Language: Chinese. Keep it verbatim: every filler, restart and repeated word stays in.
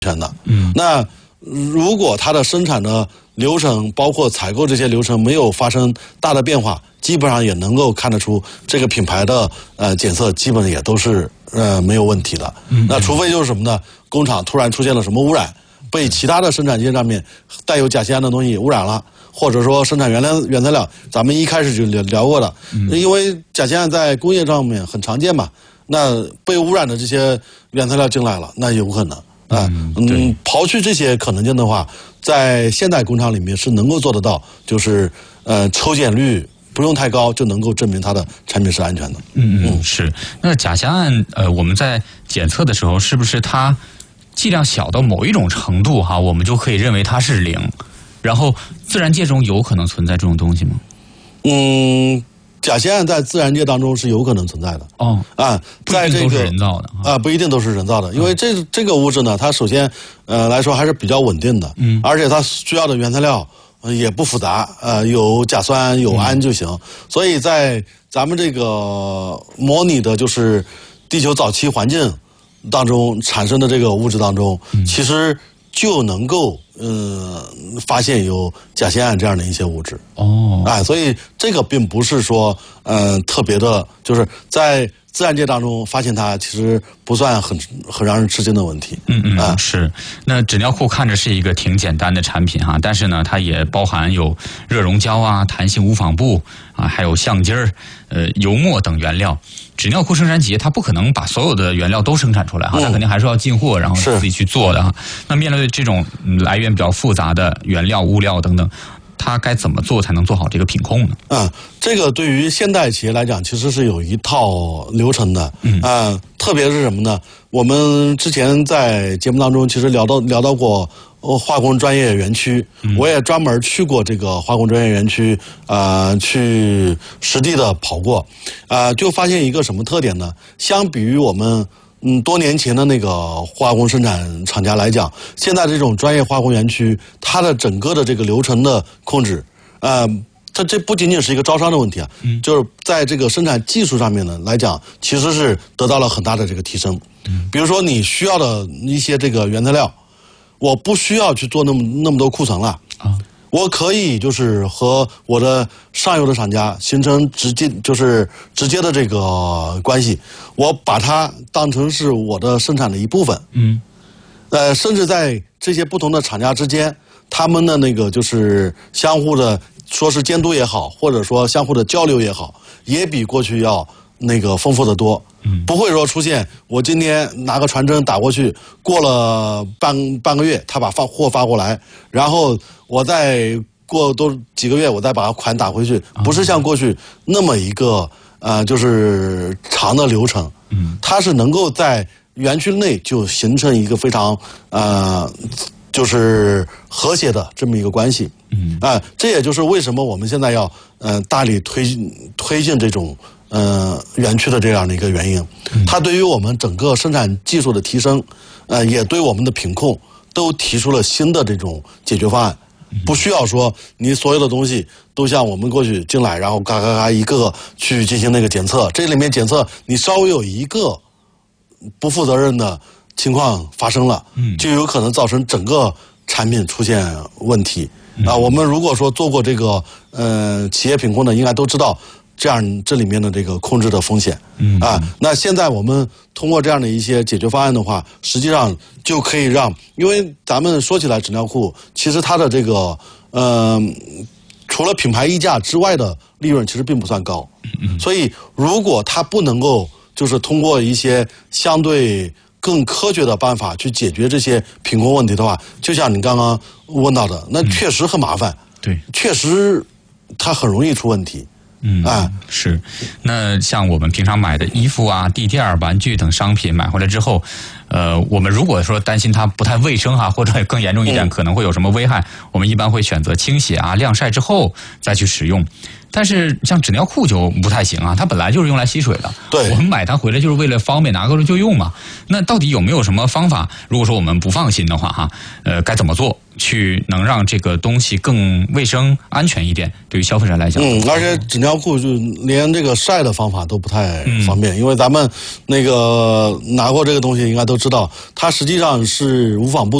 全的。嗯，那如果它的生产的流程，包括采购这些流程没有发生大的变化，基本上也能够看得出这个品牌的呃检测基本也都是呃没有问题的。嗯，那除非就是什么呢？工厂突然出现了什么污染，被其他的生产线上面带有甲酰胺的东西污染了。或者说生产原料原材料，咱们一开始就聊聊过的，嗯、因为甲酰胺在工业上面很常见嘛，那被污染的这些原材料进来了，那有可能啊，嗯, 嗯，刨去这些可能性的话，在现代工厂里面是能够做得到，就是呃抽检率不用太高，就能够证明它的产品是安全的。 嗯嗯，是。那甲酰胺，呃，我们在检测的时候，是不是它剂量小到某一种程度哈，我们就可以认为它是零？然后自然界中有可能存在这种东西吗？ 嗯，甲酰胺在自然界当中是有可能存在的。哦，啊，在这个不一定都是人造的啊，不一定都是人造的，因为这、嗯、这个物质呢，它首先呃来说还是比较稳定的，嗯，而且它需要的原材料、呃、也不复杂，呃，有甲酸有氨就行，嗯、所以在咱们这个模拟的就是地球早期环境当中产生的这个物质当中，嗯、其实就能够。呃，发现有甲酰胺这样的一些物质哦，哎，所以这个并不是说呃特别的，就是在自然界当中发现它，其实不算很很让人吃惊的问题。 嗯嗯，啊、是。那纸尿裤看着是一个挺简单的产品哈，但是呢，它也包含有热熔胶啊、弹性无纺布啊，还有橡筋儿、呃油墨等原料。纸尿裤生产企业它不可能把所有的原料都生产出来哈，它、嗯、肯定还是要进货，然后自己去做的哈。那面对这种来源比较复杂的原料、物料等等，它该怎么做才能做好这个品控呢？ 嗯，这个对于现代企业来讲，其实是有一套流程的。嗯，呃、特别是什么呢？我们之前在节目当中其实聊到聊到过化工专业园区，嗯、我也专门去过这个化工专业园区，呃，去实地的跑过，呃，就发现一个什么特点呢？相比于我们。嗯，多年前的那个化工生产厂家来讲，现在这种专业化工园区，它的整个的这个流程的控制，呃，它这不仅仅是一个招商的问题啊，嗯，就是在这个生产技术上面呢来讲，其实是得到了很大的这个提升。嗯，比如说你需要的一些这个原材料，我不需要去做那么那么多库存了啊。我可以就是和我的上游的厂家形成直接就是直接的这个关系，我把它当成是我的生产的一部分。嗯，呃，甚至在这些不同的厂家之间，他们的那个就是相互的说是监督也好，或者说相互的交流也好，也比过去要那个丰富的多。嗯，不会说出现我今天拿个传真打过去，过了半半个月，他把发货发过来，然后我再过多几个月，我再把款打回去，不是像过去那么一个呃就是长的流程。嗯，它是能够在园区内就形成一个非常呃就是和谐的这么一个关系。嗯，啊、呃，这也就是为什么我们现在要呃大力推推进这种。呃，园区的这样的一个原因，它对于我们整个生产技术的提升，呃，也对我们的品控都提出了新的这种解决方案。不需要说你所有的东西都像我们过去进来，然后嘎嘎嘎一个个去进行那个检测，这里面检测你稍微有一个不负责任的情况发生了，就有可能造成整个产品出现问题。啊，我们如果说做过这个呃企业品控的，应该都知道。这样，这里面的这个控制的风险，嗯啊，那现在我们通过这样的一些解决方案的话，实际上就可以让，因为咱们说起来纸尿裤，其实它的这个呃，除了品牌溢价之外的利润其实并不算高，嗯，所以如果它不能够就是通过一些相对更科学的办法去解决这些品控问题的话，就像你刚刚问到的，那确实很麻烦，对，确实它很容易出问题。 嗯啊，是。那像我们平常买的衣服啊、地垫、玩具等商品买回来之后，呃，我们如果说担心它不太卫生哈、啊，或者更严重一点，可能会有什么危害，嗯、我们一般会选择清洗啊、晾晒之后再去使用。但是像纸尿裤就不太行啊，它本来就是用来吸水的。对，我们买它回来就是为了方便拿过来就用嘛。那到底有没有什么方法？如果说我们不放心的话哈，呃，该怎么做去能让这个东西更卫生安全一点？对于消费者来讲， 嗯，而且纸尿裤就连这个晒的方法都不太方便，嗯、因为咱们那个拿过这个东西应该都知道。 知道，它实际上是无纺布